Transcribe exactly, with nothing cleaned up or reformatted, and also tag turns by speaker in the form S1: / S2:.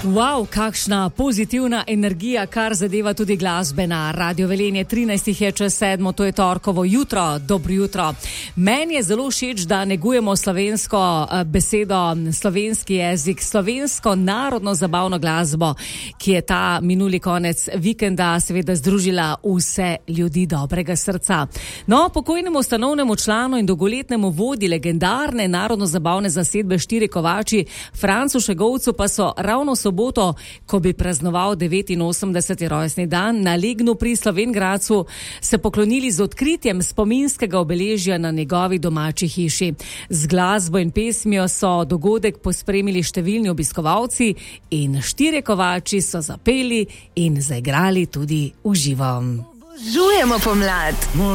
S1: Wow, kakšna pozitivna energija, kar zadeva tudi glasbe na Radio Velenje. trinajst je čez sedmo, to je torkovo jutro. Dobro jutro. Meni je zelo všeč, da negujemo slovensko besedo, slovenski jezik, slovensko narodno zabavno glasbo, ki je ta minuli konec vikenda seveda združila vse ljudi dobrega srca. No, pokojnemu ustanovnemu članu in dolgoletnemu vodji legendarne narodno zabavne zasedbe Štiri kovači, Francu Šegovcu, pa so ravno soboto, ko bi praznoval devetinosemdeseti rojstni dan na Legnu pri Slovenj Gradcu, se poklonili z odkritjem spominskega obeležja na njegovi domači hiši. Z glasbo in pesmijo so dogodek pospremili številni obiskovalci in Štirje kovači so zapeli in zaigrali tudi v živo.
S2: Žujemo pomlad.